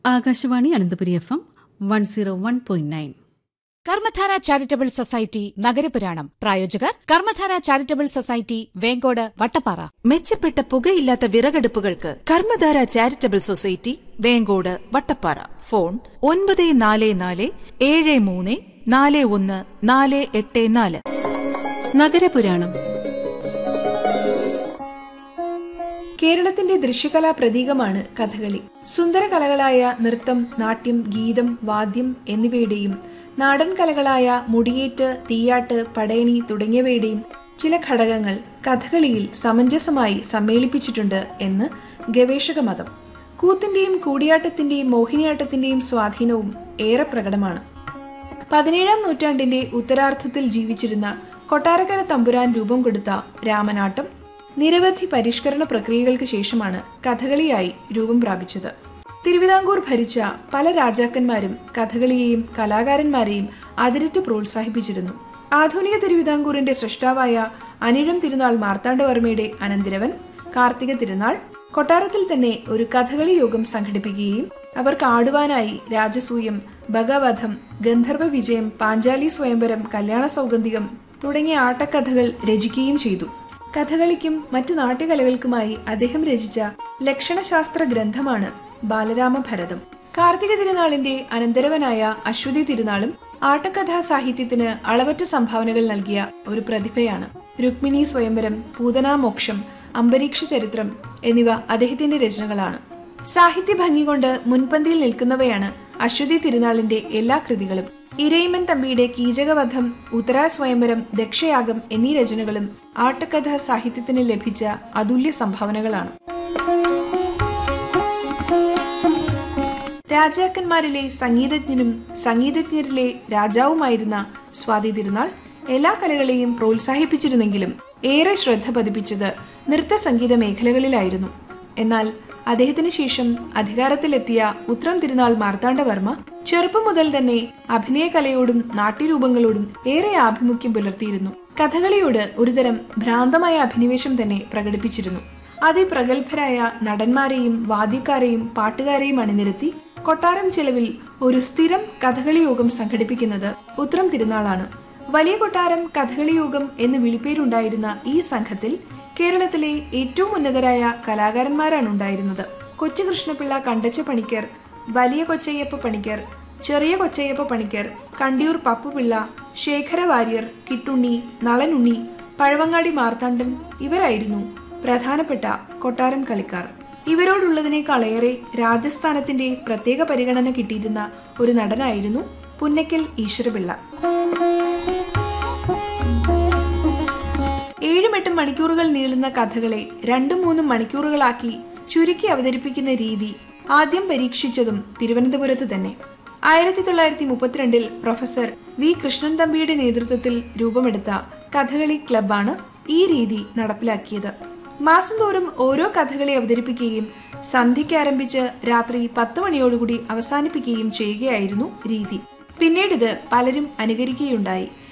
Akashvani Ananthapuri FM 101.9. Karmadhara charitable society നഗരപുരാണം പ്രായോജകർ Karmadhara charitable society Vengode Vattappara. മെച്ചപ്പെട്ട പുകയില്ലാത്ത വിറകടുപ്പുകൾക്ക് Karmadhara charitable society Vengode Vattappara. Phone 9443414484. നഗരപുരാണം. കേരളത്തിന്റെ ദൃശ്യകലാ പ്രതീകമാണ് കഥകളി. സുന്ദര കലകളായ നൃത്തം, നാട്യം, ഗീതം, വാദ്യം എന്നിവയുടെയും നാടൻ കലകളായ മുടിയേറ്റ്, തീയാട്ട്, പടയണി തുടങ്ങിയവയുടെയും ചില ഘടകങ്ങൾ കഥകളിയിൽ സമഞ്ജസമായി സമ്മേളിപ്പിച്ചിട്ടുണ്ട് എന്ന് ഗവേഷക മതം. കൂത്തിന്റെയും കൂടിയാട്ടത്തിന്റെയും മോഹിനിയാട്ടത്തിന്റെയും സ്വാധീനവും ഏറെ പ്രകടമാണ്. 17-ാം നൂറ്റാണ്ടിന്റെ ഉത്തരാർദ്ധത്തിൽ ജീവിച്ചിരുന്ന കൊട്ടാരക്കര തമ്പുരാൻ രൂപം കൊടുത്ത രാമനാട്ടം നിരവധി പരിഷ്കരണ പ്രക്രിയകൾക്ക് ശേഷമാണ് കഥകളിയായി രൂപം പ്രാപിച്ചത്. തിരുവിതാംകൂർ ഭരിച്ച പല രാജാക്കന്മാരും കഥകളിയെയും കലാകാരന്മാരെയും അതിരറ്റ് പ്രോത്സാഹിപ്പിച്ചിരുന്നു. ആധുനിക തിരുവിതാംകൂറിന്റെ സൃഷ്ടാവായ അനിഴം തിരുനാൾ മാർത്താണ്ഡവർമ്മയുടെ അനന്തിരവൻ കാർത്തിക തിരുനാൾ കൊട്ടാരത്തിൽ തന്നെ ഒരു കഥകളി യോഗം സംഘടിപ്പിക്കുകയും അവർക്ക് ആടുവാനായി രാജസൂയം, ഭഗവധം, ഗന്ധർവ വിജയം, പാഞ്ചാലി സ്വയംവരം, കല്യാണ സൗഗന്ധികം തുടങ്ങിയ ആട്ടക്കഥകൾ രചിക്കുകയും ചെയ്തു. കഥകളിക്കും മറ്റു നാട്യകലകൾക്കുമായി അദ്ദേഹം രചിച്ച ലക്ഷണശാസ്ത്ര ഗ്രന്ഥമാണ് ബാലരാമഭരതം. കാർത്തിക തിരുനാളിന്റെ അനന്തരവനായ അശ്വതി തിരുനാളും ആട്ടക്കഥാ സാഹിത്യത്തിന് അളവറ്റ സംഭാവനകൾ നൽകിയ ഒരു പ്രതിഭയാണ്. രുക്മിണി സ്വയംവരം, പൂതനാമോക്ഷം, അംബരീക്ഷ ചരിത്രം എന്നിവ അദ്ദേഹത്തിന്റെ രചനകളാണ്. സാഹിത്യ ഭംഗി കൊണ്ട് മുൻപന്തിയിൽ നിൽക്കുന്നവയാണ് അശ്വതി തിരുനാളിന്റെ എല്ലാ കൃതികളും. ഇരയിമൻ തമ്പിയുടെ കീചകവധം, ഉത്തരാ സ്വയംവരം, ദക്ഷയാഗം എന്നീ രചനകളും ആട്ടക്കഥാ സാഹിത്യത്തിന് ലഭിച്ച അതുല്യ സംഭാവനകളാണ്. രാജാക്കന്മാരിലെ സംഗീതജ്ഞനും സംഗീതജ്ഞരിലെ രാജാവുമായിരുന്ന സ്വാതി തിരുനാൾ എല്ലാ കലകളെയും പ്രോത്സാഹിപ്പിച്ചിരുന്നെങ്കിലും ഏറെ ശ്രദ്ധ പതിപ്പിച്ചത് നൃത്ത സംഗീത മേഖലകളിലായിരുന്നു. എന്നാൽ അദ്ദേഹത്തിന് ശേഷം അധികാരത്തിലെത്തിയ ഉത്രം തിരുനാൾ മാർത്താണ്ഡവർമ്മ ചെറുപ്പം മുതൽ തന്നെ അഭിനയകലയോടും നാട്യരൂപങ്ങളോടും ഏറെ ആഭിമുഖ്യം പുലർത്തിയിരുന്നു. കഥകളിയോട് ഒരുതരം ഭ്രാന്തമായ അഭിനിവേശം തന്നെ പ്രകടിപ്പിച്ചിരുന്നു. അതിപ്രഗത്ഭരായ നടന്മാരെയും വാദ്യക്കാരെയും പാട്ടുകാരെയും അണിനിരത്തി കൊട്ടാരം ചെലവിൽ ഒരു സ്ഥിരം കഥകളി യോഗം സംഘടിപ്പിക്കുന്നത് ഉത്രം തിരുനാളാണ്. വലിയ കൊട്ടാരം കഥകളി യോഗം എന്ന് വിളിപ്പേരുണ്ടായിരുന്ന ഈ സംഘത്തിൽ കേരളത്തിലെ ഏറ്റവും ഉന്നതരായ കലാകാരന്മാരാണ് ഉണ്ടായിരുന്നത്. കൊച്ചു കൃഷ്ണപിള്ള കണ്ടച്ച പണിക്കർ, വലിയ കൊച്ചയ്യപ്പ പണിക്കർ, ചെറിയ കൊച്ചയ്യപ്പ പണിക്കർ, കണ്ടിയൂർ പപ്പുപിള്ള, ശേഖര വാര്യർ, കിട്ടുണ്ണി, നളനുണ്ണി, പഴവങ്ങാടി മാർത്താണ്ഡൻ ഇവരായിരുന്നു പ്രധാനപ്പെട്ട കൊട്ടാരം കളിക്കാർ. ഇവരോടുള്ളതിനേക്കാളേറെ രാജസ്ഥാനത്തിന്റെ പ്രത്യേക പരിഗണന കിട്ടിയിരുന്ന ഒരു നടനായിരുന്നു പുന്നക്കൽ ഈശ്വരപിള്ള. 7-8 മണിക്കൂറുകൾ നീളുന്ന കഥകളെ 2-3 മണിക്കൂറുകളാക്കി ചുരുക്കി അവതരിപ്പിക്കുന്ന രീതി ആദ്യം പരീക്ഷിച്ചതും തിരുവനന്തപുരത്ത് തന്നെ. 1932 പ്രൊഫസർ വി കൃഷ്ണൻ തമ്പിയുടെ നേതൃത്വത്തിൽ രൂപമെടുത്ത കഥകളി ക്ലബ്ബാണ് ഈ രീതി നടപ്പിലാക്കിയത്. മാസം തോറും ഓരോ കഥകളി അവതരിപ്പിക്കുകയും സന്ധ്യയ്ക്ക് ആരംഭിച്ച് രാത്രി 10 മണിയോടുകൂടി അവസാനിപ്പിക്കുകയും ചെയ്യുകയായിരുന്നു രീതി. പിന്നീടിത് പലരും അനുകരിക്കുകയുണ്ടായി.